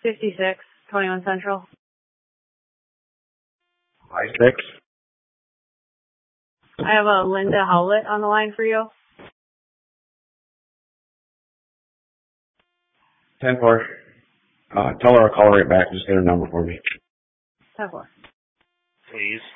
56, 21 Central. 56. I have a Linda Howlett on the line for you. 10-4. Tell her I'll call her right back. Just get her number for me. 10-4. Please.